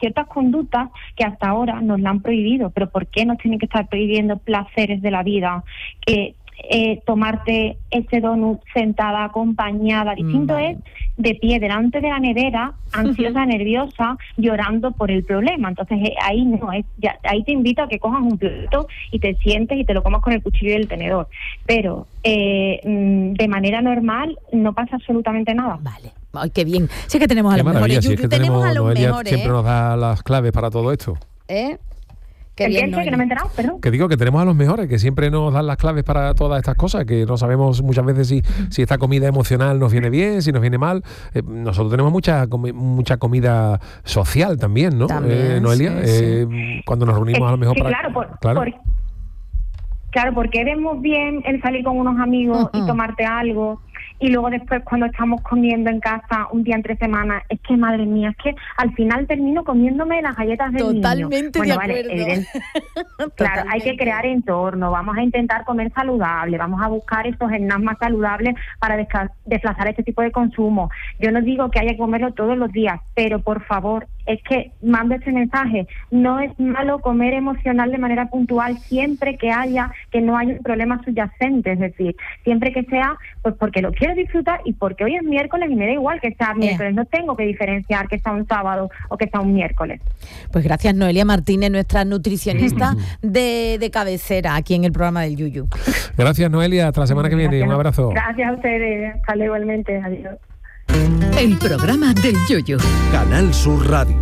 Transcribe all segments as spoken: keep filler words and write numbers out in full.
ciertas conductas que hasta ahora nos la han prohibido. Pero ¿por qué nos tienen que estar prohibiendo placeres de la vida? Que eh, tomarte ese donut sentada, acompañada. Distinto vale. es de pie delante de la nevera, ansiosa, nerviosa, llorando por el problema. Entonces eh, ahí no es, ya, ahí te invito a que cojas un plato y te sientes y te lo comas con el cuchillo y el tenedor. Pero eh, de manera normal no pasa absolutamente nada. Vale. Ay, qué bien. Sí que tenemos a Qué los maravilla, mejores. si Yuyu, es que tenemos, tenemos, a los Noelia mejores. siempre ¿eh? nos da las claves para todo esto. ¿Eh? Qué ¿El bien, qué? Noelia. Que no me he enterado, perdón. Que digo que tenemos a los mejores, que siempre nos dan las claves para todas estas cosas, que no sabemos muchas veces si, si esta comida emocional nos viene bien, si nos viene mal. Eh, nosotros tenemos mucha comi- mucha comida social también, ¿no? También, eh, Noelia, sí, sí. eh, cuando nos reunimos Es a lo mejor que para... claro, por, claro. por- claro, porque vemos bien el salir con unos amigos Uh-huh. y tomarte algo, y luego después cuando estamos comiendo en casa un día entre semanas, es que madre mía, es que al final termino comiéndome las galletas del niño. Totalmente Bueno, de vale, acuerdo. evidente- Claro, hay que Totalmente. crear entorno, vamos a intentar comer saludable, vamos a buscar esos snacks más saludables para desca- desplazar este tipo de consumo. Yo no digo que haya que comerlo todos los días, pero por favor, es que mando este mensaje, no es malo comer emocional de manera puntual siempre que haya, que no haya un problema subyacente, es decir, siempre que sea, pues porque lo quiero disfrutar y porque hoy es miércoles y me da igual que sea miércoles, no tengo que diferenciar que sea un sábado o que sea un miércoles. Pues gracias, Noelia Martínez, nuestra nutricionista de, de cabecera aquí en el programa del Yuyu. Gracias, Noelia, hasta la semana que viene. Gracias. Un abrazo. Gracias a ustedes, hasta luego igualmente, adiós. El programa del Yuyu. Canal Sur Radio.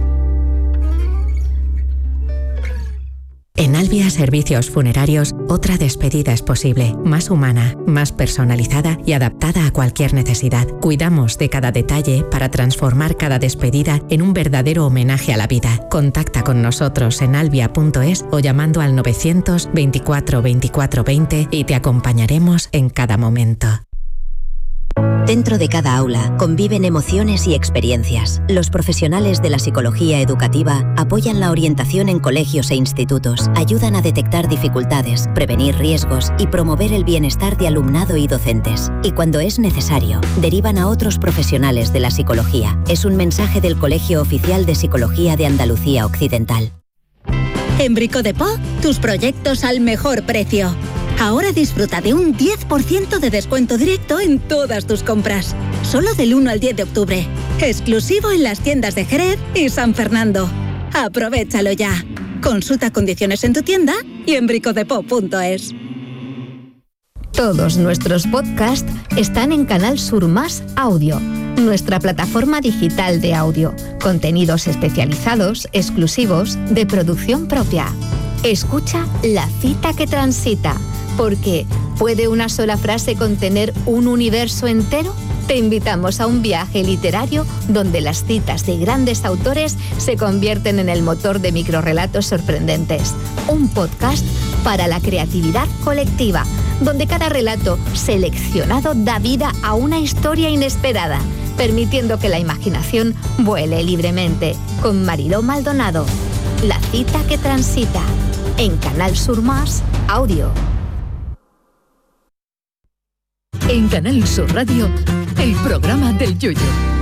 En Albia Servicios Funerarios, otra despedida es posible, más humana, más personalizada y adaptada a cualquier necesidad. Cuidamos de cada detalle para transformar cada despedida en un verdadero homenaje a la vida. Contacta con nosotros en albia punto es o llamando al novecientos veinticuatro veinticuatro veinte y te acompañaremos en cada momento. Dentro de cada aula conviven emociones y experiencias. Los profesionales de la psicología educativa apoyan la orientación en colegios e institutos, ayudan a detectar dificultades, prevenir riesgos y promover el bienestar de alumnado y docentes. Y cuando es necesario, derivan a otros profesionales de la psicología. Es un mensaje del Colegio Oficial de Psicología de Andalucía Occidental. En Brico de Po, tus proyectos al mejor precio. Ahora disfruta de un diez por ciento de descuento directo en todas tus compras. Solo del uno al diez de octubre. Exclusivo en las tiendas de Jerez y San Fernando. Aprovechalo ya. Consulta condiciones en tu tienda y en bricodepo punto es. Todos nuestros podcasts están en Canal Sur Más Audio, nuestra plataforma digital de audio. Contenidos especializados, exclusivos, de producción propia. Escucha La Cita que Transita, porque ¿puede una sola frase contener un universo entero? Te invitamos a un viaje literario donde las citas de grandes autores se convierten en el motor de microrrelatos sorprendentes. Un podcast para la creatividad colectiva, donde cada relato seleccionado da vida a una historia inesperada, permitiendo que la imaginación vuele libremente. Con Mariló Maldonado. La Cita que Transita, en Canal Sur Más Audio. En Canal Sur Radio, el programa del Yuyu.